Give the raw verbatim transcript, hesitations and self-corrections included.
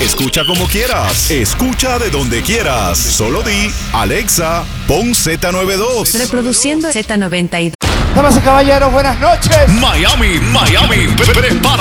Escucha como quieras. Escucha de donde quieras. Solo di, Alexa, pon Z noventa y dos. Reproduciendo Z noventa y dos. Damas y caballeros, buenas noches. Miami, Miami, prepara